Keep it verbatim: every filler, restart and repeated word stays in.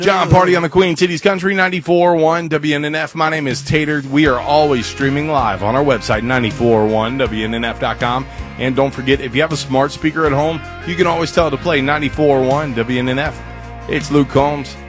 John Party on the Queen Cities Country, ninety-four point one W N N F. My name is Tater. We are always streaming live on our website, ninety-four point one W N N F dot com. And don't forget, if you have a smart speaker at home, you can always tell it to play ninety-four point one W N N F. It's Luke Combs.